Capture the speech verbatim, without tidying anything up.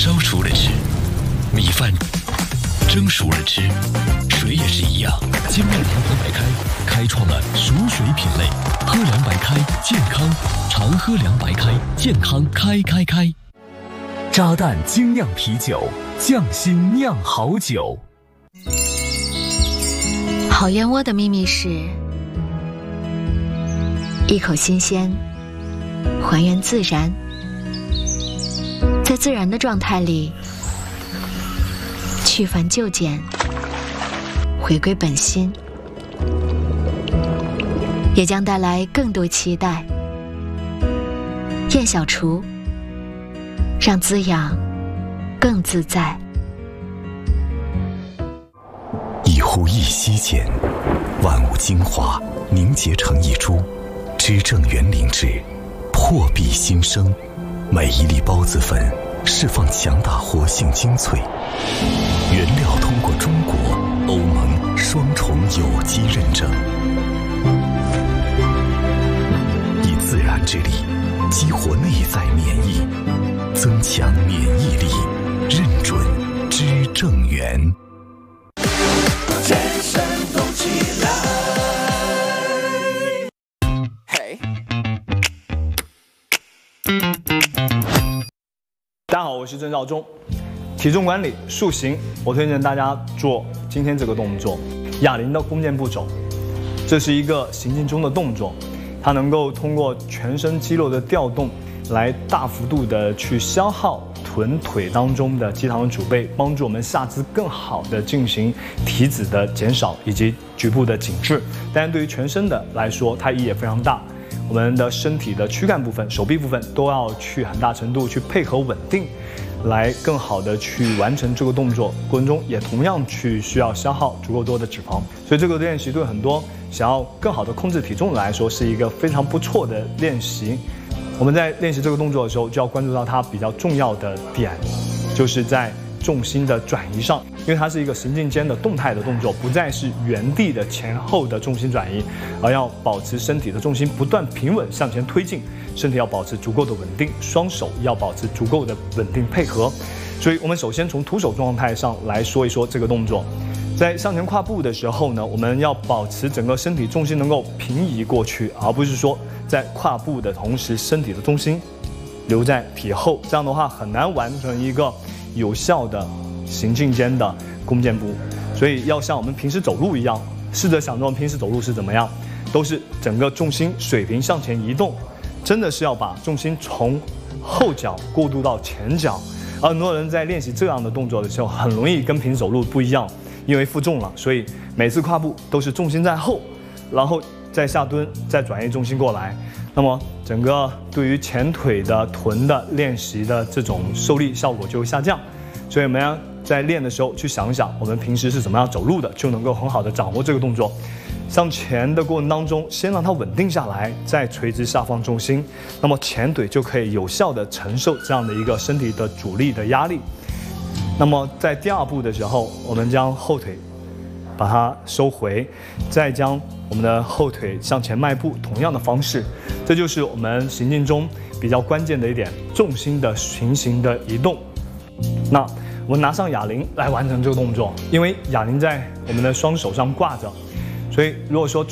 烧熟了吃，米饭蒸熟了吃，水也是一样。精酿阳光白开开创了熟水品类，喝凉白开健康，常喝凉白开健康开开开。 扎蛋精酿啤酒，匠心酿好酒。 好燕窝的秘密是一口新鲜，还原自然，在自然的状态里去繁就简，回归本心，也将带来更多期待。燕小厨，让滋养更自在。 一呼一吸间，万物精华凝结成一株，知正园灵芝，破壁新生。每一粒孢子粉释放强大活性精粹，原料通过中国、欧盟双重有机认证，以自然之力激活内在免疫，增强免疫力，认准知正园。 全身动起来。嘿， 大家好，我是郑兆忠。体重管理、塑形，我推荐大家做今天这个动作——哑铃的弓箭步走。这是一个行进中的动作，它能够通过全身肌肉的调动，来大幅度的去消耗臀腿当中的肌糖储备，帮助我们下肢更好的进行体脂的减少以及局部的紧致。当然，对于全身的来说，它意义也非常大。我们的身体的躯干部分、手臂部分都要去很大程度去配合稳定，来更好的去完成这个动作。过程中也同样去需要消耗足够多的脂肪，所以这个练习对很多想要更好的控制体重的来说是一个非常不错的练习。我们在练习这个动作的时候，就要关注到它比较重要的点，就是在重心的转移上，因为它是一个行进间的动态的动作，不再是原地的前后的重心转移，而要保持身体的重心不断平稳向前推进，身体要保持足够的稳定，双手要保持足够的稳定配合。所以我们首先从徒手状态上来说一说这个动作。在向前跨步的时候呢，我们要保持整个身体重心能够平移过去，而不是说在跨步的同时身体的重心留在体后，这样的话很难完成一个有效的行进间的弓箭步。所以要像我们平时走路一样，试着想着我们平时走路是怎么样，都是整个重心水平向前移动，真的是要把重心从后脚过渡到前脚。而很多人在练习这样的动作的时候，很容易跟平时走路不一样，因为负重了，所以每次跨步都是重心在后，然后再下蹲，再转移重心过来。那么整个对于前腿的臀的练习的这种受力效果就会下降。所以我们要在练的时候去想想，我们平时是怎么样走路的，就能够很好的掌握这个动作。向前的过程当中，先让它稳定下来，再垂直下放重心，那么前腿就可以有效的承受这样的一个身体的阻力的压力。那么在第二步的时候，我们将后腿把它收回，再将我们的后腿向前迈步，同样的方式，这就是我们行进中比较关键的一点，重心的平行的移动。那我们拿上哑铃来完成这个动作，因为哑铃在我们的双手上挂着，所以如果说